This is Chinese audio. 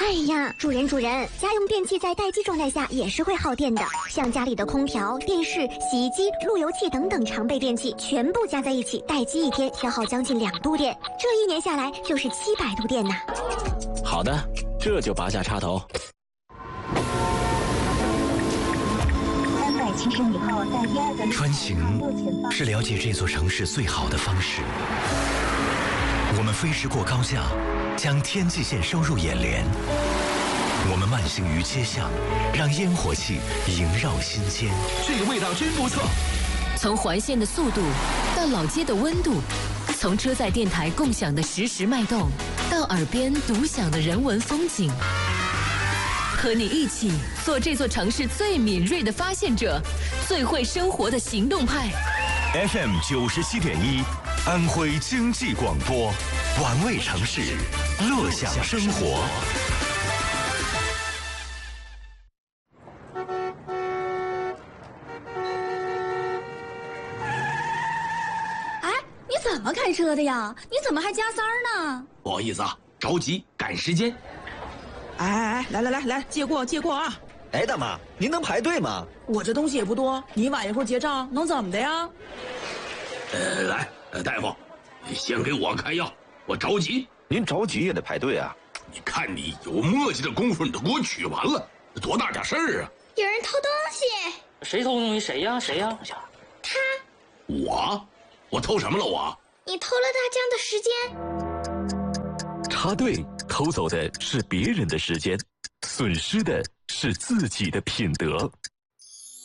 哎呀，主人，家用电器在待机状态下也是会耗电的，像家里的空调、电视、洗衣机、路由器等等常备电器，全部加在一起，待机1天消耗将近2度电，这1年下来就是700度电呢。 好的，这就拔下插头。 370升以后，在第2个穿行是了解这座城市最好的方式。我们飞驰过高架，将天际线收入眼帘。我们慢行于街巷，让烟火气萦绕心间。 这个味道真不错。 从环线的速度到老街的温度，从车载电台共享的实时脉动，到耳边独享的人文风景。和你一起做这座城市最敏锐的发现者，最会生活的行动派。 FM 97.1，安徽经济广播，玩味城市，乐享生活。 哎，你怎么开车的呀？你怎么还加塞儿呢？ 不好意思啊，着急赶时间。 哎，来，借过啊！ 哎，大妈，您能排队吗？ 我这东西也不多，你晚一会儿结账能怎么的呀？ 来，大夫，先给我开药，我着急。 您着急也得排队啊！ 你看你有磨叽的功夫，你都给我取完了，多大点事儿啊！ 有人偷东西！ 谁偷东西？谁呀？ 他。 我偷什么了我？ 你偷了大江的时间。 插队偷走的是别人的时间，损失的是自己的品德。